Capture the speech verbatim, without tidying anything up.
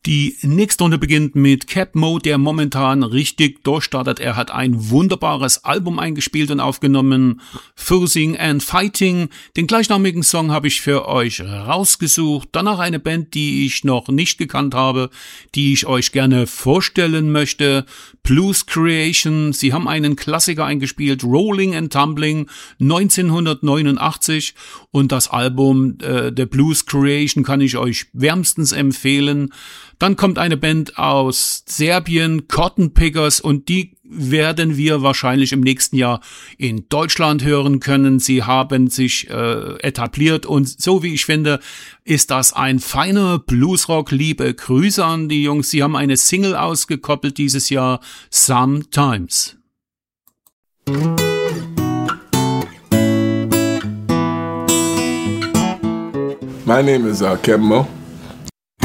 Die nächste Runde beginnt mit Cap Mo, der momentan richtig durchstartet. Er hat ein wunderbares Album eingespielt und aufgenommen, Fussing and Fighting. Den gleichnamigen Song habe ich für euch rausgesucht. Danach eine Band, die ich noch nicht gekannt habe, die ich euch gerne vorstellen möchte. Blues Creation. Sie haben einen Klassiker eingespielt, Rolling and Tumbling, neunzehnhundertneunundachtzig. Und das Album äh, The Blues Creation kann ich euch wärmstens empfehlen. Dann kommt eine Band aus Serbien, Cotton Pickers, und die werden wir wahrscheinlich im nächsten Jahr in Deutschland hören können. Sie haben sich äh, etabliert und so wie ich finde, ist das ein feiner Bluesrock. Liebe Grüße an die Jungs. Sie haben eine Single ausgekoppelt dieses Jahr, Sometimes. My name is uh, Kevin Mo.